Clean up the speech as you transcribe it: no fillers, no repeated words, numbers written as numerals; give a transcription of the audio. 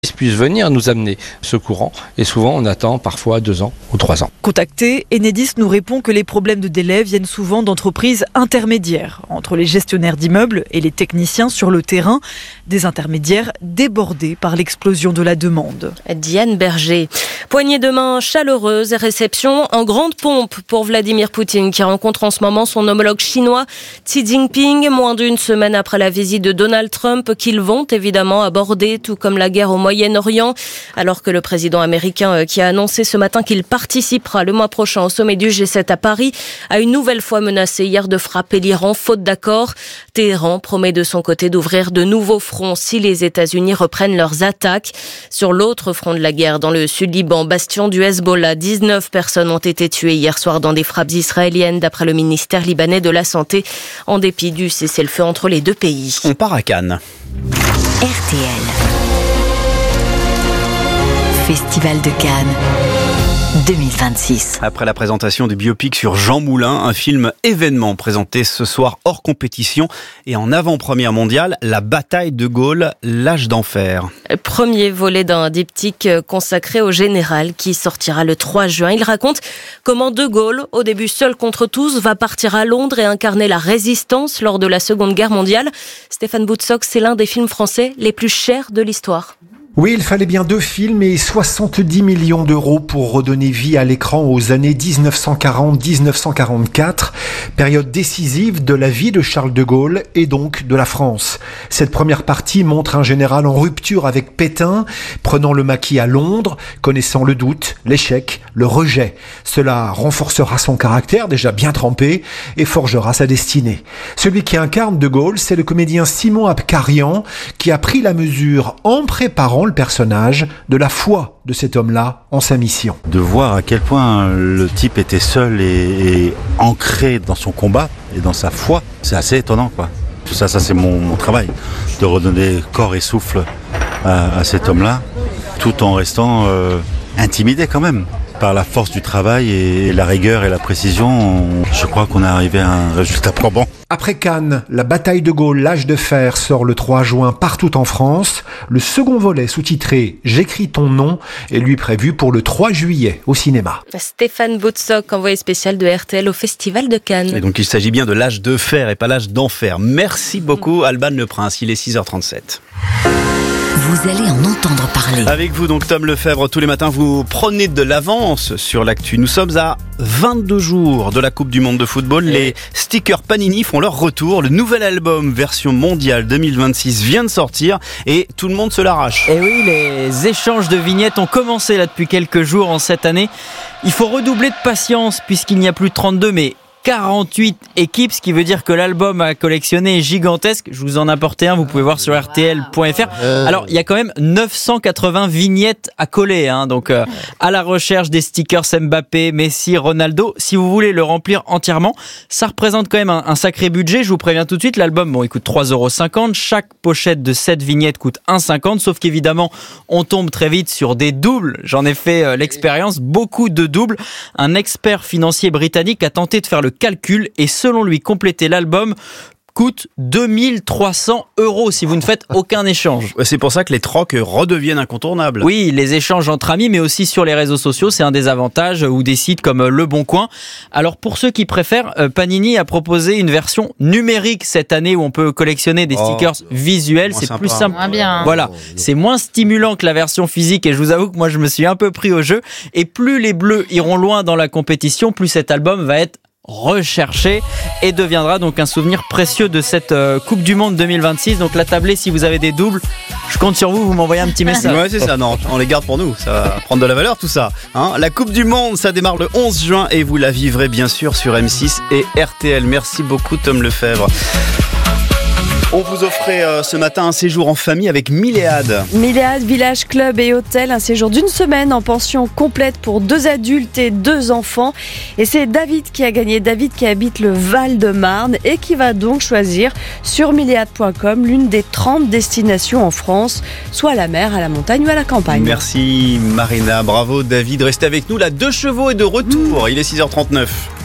puissent venir nous amener ce courant. Et souvent, on attend parfois 2 ans ou 3 ans. Contacté, Enedis nous répond que les problèmes de délai viennent souvent d'entreprises intermédiaires, entre les gestionnaires d'immeubles et les techniciens sur le terrain, des intermédiaires débordés par l'explosion de la demande. Diane Berger. Poignée de main chaleureuse et réception en grande pompe pour Vladimir Poutine qui rencontre en ce moment son homologue chinois Xi Jinping, moins d'une semaine après la visite de Donald Trump qu'ils vont évidemment aborder, tout comme la guerre au Moyen-Orient, alors que le président américain qui a annoncé ce matin qu'il participera le mois prochain au sommet du G7 à Paris a une nouvelle fois menacé hier de frapper l'Iran faute d'accord. Téhéran promet de son côté d'ouvrir de nouveaux fronts si les États-Unis reprennent leurs attaques. Sur l'autre front de la guerre, dans le sud-Liban, bastion du Hezbollah, 19 personnes ont été tuées hier soir dans des frappes israéliennes, d'après le ministère libanais de la Santé, en dépit du cessez-le-feu entre les deux pays. On part à Cannes. RTL. Festival de Cannes 2026. Après la présentation du biopic sur Jean Moulin, un film événement présenté ce soir hors compétition et en avant-première mondiale, La bataille de Gaulle, l'âge d'enfer. Premier volet d'un diptyque consacré au général qui sortira le 3 juin. Il raconte comment De Gaulle, au début seul contre tous, va partir à Londres et incarner la résistance lors de la Seconde Guerre mondiale. Stéphane Boutsock, c'est l'un des films français les plus chers de l'histoire. Oui, il fallait bien 2 films et 70 millions d'euros pour redonner vie à l'écran aux années 1940-1944, période décisive de la vie de Charles de Gaulle et donc de la France. Cette première partie montre un général en rupture avec Pétain, prenant le maquis à Londres, connaissant le doute, l'échec, le rejet. Cela renforcera son caractère, déjà bien trempé, et forgera sa destinée. Celui qui incarne de Gaulle, c'est le comédien Simon Abkarian, qui a pris la mesure en préparant le personnage de la foi de cet homme-là en sa mission. De voir à quel point le type était seul et ancré dans son combat et dans sa foi, c'est assez étonnant, quoi. Tout ça, c'est mon travail, de redonner corps et souffle à cet homme-là, tout en restant intimidé quand même par la force du travail et la rigueur et la précision. Je crois qu'on est arrivé à un résultat probant. Après Cannes, La bataille de Gaulle, l'âge de fer sort le 3 juin partout en France. Le second volet sous-titré « J'écris ton nom » est lui prévu pour le 3 juillet au cinéma. Stéphane Boutsock, envoyé spécial de RTL au Festival de Cannes. Et donc il s'agit bien de l'âge de fer et pas l'âge d'enfer. Merci beaucoup Alban Le Prince, il est 6h37. Vous allez en entendre parler. Avec vous donc Tom Lefebvre, tous les matins vous prenez de l'avance sur l'actu. Nous sommes à 22 jours de la Coupe du Monde de football. Les stickers Panini font leur retour. Le nouvel album version mondiale 2026 vient de sortir et tout le monde se l'arrache. Et oui, les échanges de vignettes ont commencé là depuis quelques jours en cette année. Il faut redoubler de patience puisqu'il n'y a plus 32 mais 48 équipes, ce qui veut dire que l'album à collectionner est gigantesque. Je vous en apportais un, vous pouvez voir sur rtl.fr. Alors, il y a quand même 980 vignettes à coller, hein, donc à la recherche des stickers Mbappé, Messi, Ronaldo. Si vous voulez le remplir entièrement, ça représente quand même un sacré budget. Je vous préviens tout de suite, l'album, il coûte 3,50 €. Chaque pochette de 7 vignettes coûte 1,50 €, sauf qu'évidemment, on tombe très vite sur des doubles. J'en ai fait l'expérience, beaucoup de doubles. Un expert financier britannique a tenté de faire le calcul et selon lui compléter l'album coûte 2300 € si vous ne faites aucun échange. C'est pour ça que les trocs redeviennent incontournables. Oui, les échanges entre amis mais aussi sur les réseaux sociaux, c'est un des avantages, ou des sites comme Le Bon Coin. Alors pour ceux qui préfèrent, Panini a proposé une version numérique cette année où on peut collectionner des stickers visuels, c'est plus simple. Voilà, c'est moins stimulant que la version physique et je vous avoue que moi je me suis un peu pris au jeu et plus les Bleus iront loin dans la compétition, plus cet album va être recherché et deviendra donc un souvenir précieux de cette Coupe du Monde 2026. Donc la tablée, si vous avez des doubles, je compte sur vous, vous m'envoyez un petit message. Ouais, c'est ça, non, on les garde pour nous, ça va prendre de la valeur tout ça, hein. La Coupe du Monde, ça démarre le 11 juin et vous la vivrez bien sûr sur M6 et RTL. Merci beaucoup Tom Lefebvre. On vous offrait ce matin un séjour en famille avec Milléade. Milléade, village, club et hôtel. Un séjour d'une semaine en pension complète pour 2 adultes et 2 enfants. Et c'est David qui a gagné. David qui habite le Val-de-Marne et qui va donc choisir sur milléade.com l'une des 30 destinations en France, soit à la mer, à la montagne ou à la campagne. Merci Marina, bravo David. Restez avec nous, la 2 chevaux est de retour. Il est 6h39.